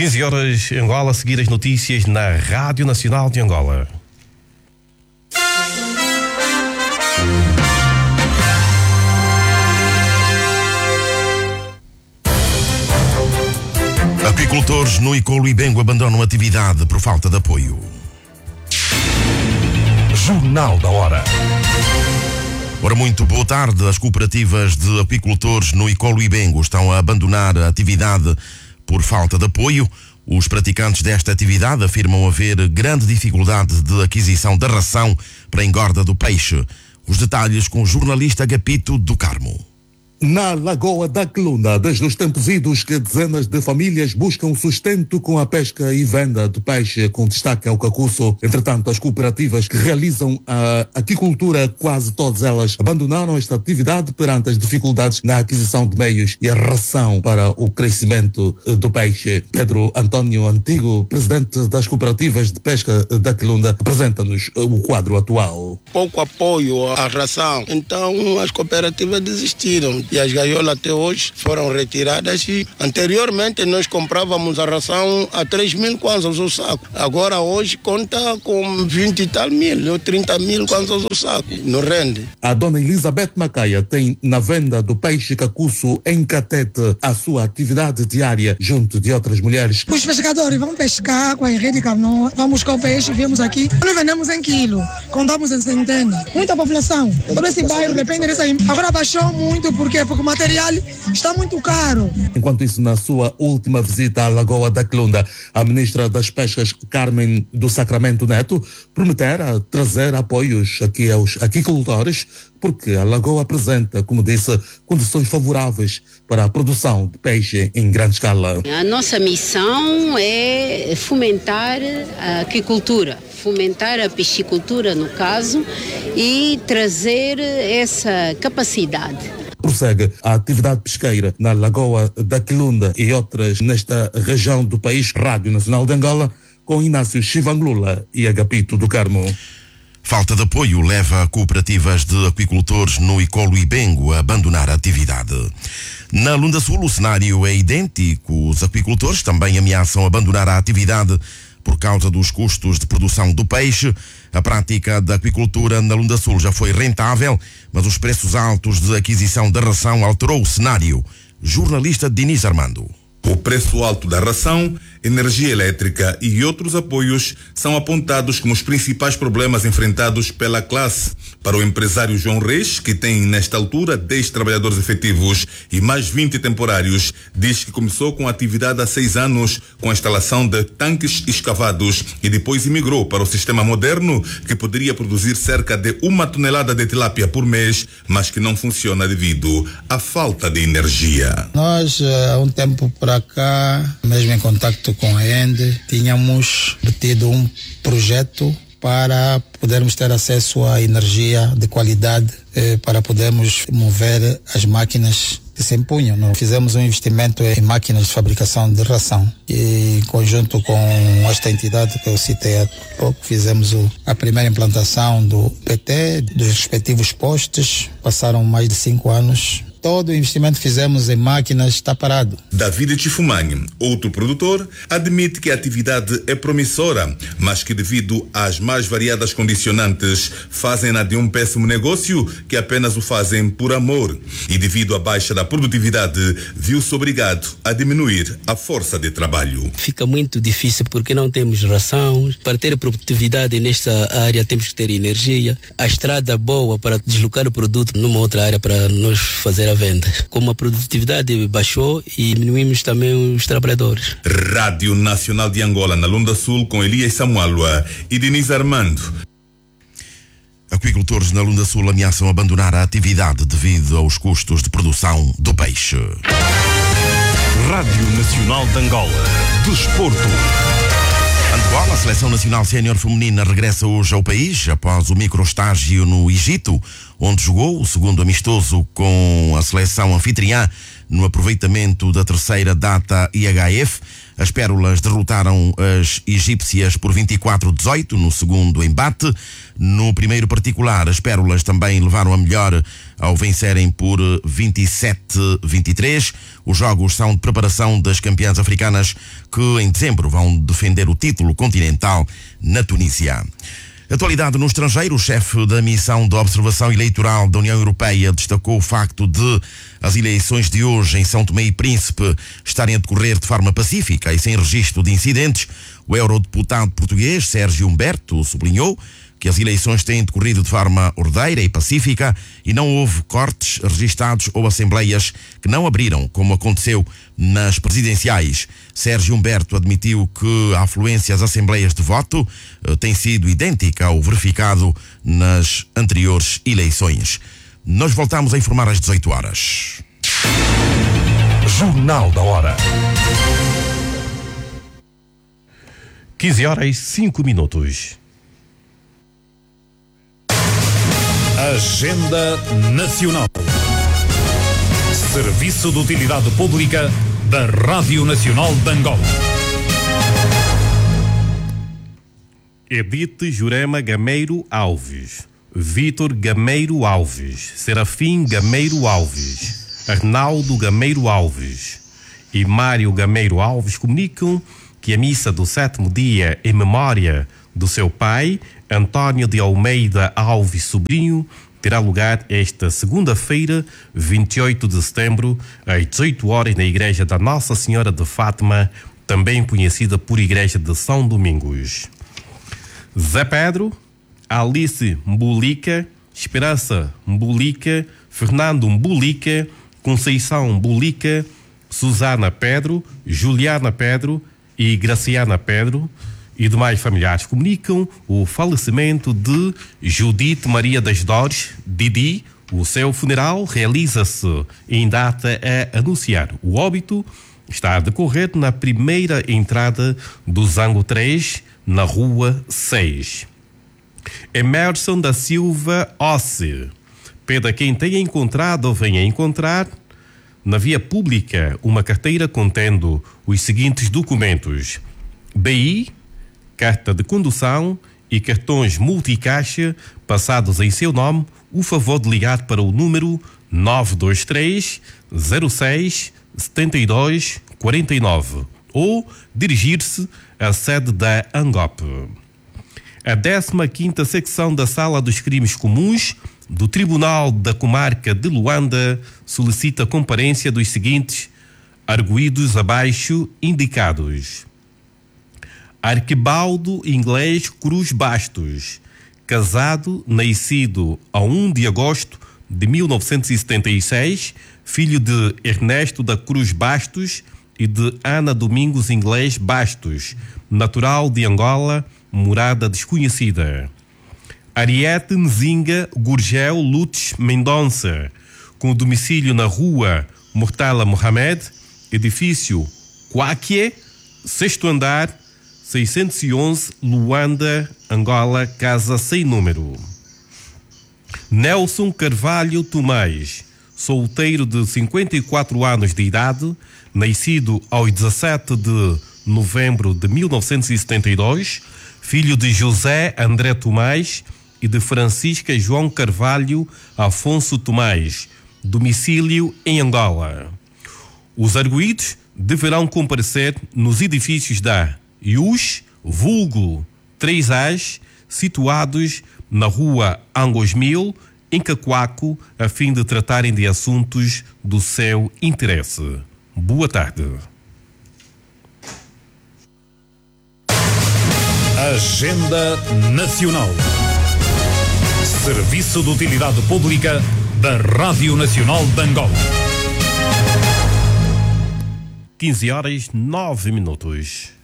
15 horas em Angola, a seguir as notícias na Rádio Nacional de Angola. Apicultores no Icolo e Bengo abandonam a atividade por falta de apoio. Jornal da Hora. Ora, muito boa tarde. As cooperativas de apicultores no Icolo e Bengo estão a abandonar a atividade por falta de apoio. Os praticantes desta atividade afirmam haver grande dificuldade de aquisição da ração para a engorda do peixe. Os detalhes com o jornalista Agapito do Carmo. Na Lagoa da Quelunda, desde os tempos idos que dezenas de famílias buscam sustento com a pesca e venda de peixe, com destaque ao cacuço. Entretanto, as cooperativas que realizam a aquicultura, quase todas elas, abandonaram esta atividade perante as dificuldades na aquisição de meios e a ração para o crescimento do peixe. Pedro António Antigo, presidente das cooperativas de pesca da Quelunda, apresenta-nos o quadro atual. Pouco apoio à ração, então as cooperativas desistiram. E as gaiolas até hoje foram retiradas e anteriormente nós comprávamos a ração a 3.000 kwanzas o saco. Agora hoje conta com 20 e tal mil ou 30 mil kwanzas o saco. Não rende. A dona Elizabeth Macaia tem na venda do peixe cacuço em Catete a sua atividade diária junto de outras mulheres. Os pescadores vão pescar com a rede de canoa, vamos buscar o peixe, viemos aqui, nós vendemos em quilo, contamos em centena. Muita população, todo esse bairro depende disso aí. Agora baixou muito porque o material está muito caro. Enquanto isso, na sua última visita à Lagoa da Quelunda, a ministra das Pescas, Carmen do Sacramento Neto, prometera trazer apoios aqui aos aquicultores, porque a Lagoa apresenta, como disse, condições favoráveis para a produção de peixe em grande escala. A nossa missão é fomentar a aquicultura, fomentar a piscicultura, no caso, e trazer essa capacidade. Prossegue a atividade pesqueira na Lagoa da Quelunda e outras nesta região do país. Rádio Nacional de Angola, com Inácio Chivanglula e Agapito do Carmo. Falta de apoio leva cooperativas de aquicultores no Icolo e Bengo a abandonar a atividade. Na Lunda Sul, o cenário é idêntico. Os aquicultores também ameaçam abandonar a atividade por causa dos custos de produção do peixe. A prática da aquicultura na Lunda Sul já foi rentável, mas os preços altos de aquisição da ração alterou o cenário. Jornalista Diniz Armando. O preço alto da ração, energia elétrica e outros apoios são apontados como os principais problemas enfrentados pela classe. Para o empresário João Reis, que tem nesta altura 10 trabalhadores efetivos e mais 20 temporários, diz que começou com a atividade há 6 anos com a instalação de tanques escavados e depois imigrou para o sistema moderno, que poderia produzir cerca de 1 tonelada de tilápia por mês, mas que não funciona devido à falta de energia. Nós, há um tempo para cá, mesmo em contacto com a ENDE, tínhamos tido um projeto para podermos ter acesso à energia de qualidade, para podermos mover as máquinas que se empunham. Nós fizemos um investimento em máquinas de fabricação de ração e, em conjunto com esta entidade que eu citei há pouco, fizemos a primeira implantação do PT, dos respectivos postes. Passaram mais de 5 anos. Todo o investimento que fizemos em máquinas está parado. David Chifumani, outro produtor, admite que a atividade é promissora, mas que devido às mais variadas condicionantes fazem-na de um péssimo negócio, que apenas o fazem por amor. E devido à baixa da produtividade, viu-se obrigado a diminuir a força de trabalho. Fica muito difícil porque não temos ração. Para ter produtividade nesta área temos que ter energia. A estrada boa para deslocar o produto numa outra área para nós fazer a venda. Como a produtividade baixou e diminuímos também os trabalhadores. Rádio Nacional de Angola, na Lunda Sul, com Elias Samuelua e Diniz Armando. Aquicultores na Lunda Sul ameaçam abandonar a atividade devido aos custos de produção do peixe. Rádio Nacional de Angola. Desporto. Handball, a Seleção Nacional Sénior Feminina regressa hoje ao país após o microestágio no Egito, onde jogou o segundo amistoso com a seleção anfitriã no aproveitamento da terceira data IHF. As Pérolas derrotaram as egípcias por 24-18 no segundo embate. No primeiro particular, as Pérolas também levaram a melhor ao vencerem por 27-23. Os jogos são de preparação das campeãs africanas que em dezembro vão defender o título continental na Tunísia. Atualidade no estrangeiro, o chefe da missão de observação eleitoral da União Europeia destacou o facto de as eleições de hoje em São Tomé e Príncipe estarem a decorrer de forma pacífica e sem registro de incidentes. O eurodeputado português Sérgio Humberto sublinhou que as eleições têm decorrido de forma ordeira e pacífica e não houve cortes registados ou assembleias que não abriram, como aconteceu nas presidenciais. Sérgio Humberto admitiu que a afluência às assembleias de voto tem sido idêntica ao verificado nas anteriores eleições. Nós voltamos a informar às 18 horas. Jornal da Hora. 15h05. Agenda Nacional. Serviço de Utilidade Pública da Rádio Nacional de Angola. Edith Jurema Gameiro Alves, Vítor Gameiro Alves, Serafim Gameiro Alves, Arnaldo Gameiro Alves e Mário Gameiro Alves comunicam que a missa do 7º dia em memória do seu pai, António de Almeida Alves Sobrinho, terá lugar esta segunda-feira, 28 de setembro, às 18 horas na Igreja da Nossa Senhora de Fátima, também conhecida por Igreja de São Domingos. Zé Pedro, Alice Mbulica, Esperança Mbulica, Fernando Mbulica, Conceição Mbulica, Susana Pedro, Juliana Pedro e Graciana Pedro e demais familiares comunicam o falecimento de Judite Maria das Dores, Didi. O seu funeral realiza-se em data a anunciar. O óbito está a decorrer na primeira entrada do Zango 3, na Rua 6. Emerson da Silva Ossi, pede quem tenha encontrado ou venha encontrar na via pública uma carteira contendo os seguintes documentos: BI, carta de condução e cartões multicaixa passados em seu nome, o favor de ligar para o número 923 06 72 49 ou dirigir-se à sede da ANGOP. A 15ª secção da Sala dos Crimes Comuns do Tribunal da Comarca de Luanda solicita a comparência dos seguintes arguidos abaixo indicados: Arquibaldo Inglês Cruz Bastos, casado, nascido a 1 de agosto de 1976, filho de Ernesto da Cruz Bastos e de Ana Domingos Inglês Bastos, natural de Angola, morada desconhecida. Ariete Nzinga Gurgel Lutz Mendonça, com domicílio na rua Murtala Mohamed, edifício Quakie, 6º andar, 611, Luanda, Angola, casa sem número. Nelson Carvalho Tomás, solteiro de 54 anos de idade, nascido aos 17 de novembro de 1972, filho de José André Tomás e de Francisca João Carvalho Afonso Tomás, domicílio em Angola. Os arguidos deverão comparecer nos edifícios da IUS, vulgo 3As, situados na rua Angos 1000, em Cacoaco, a fim de tratarem de assuntos do seu interesse. Boa tarde. Agenda Nacional. Serviço de Utilidade Pública da Rádio Nacional de Angola. 15h09.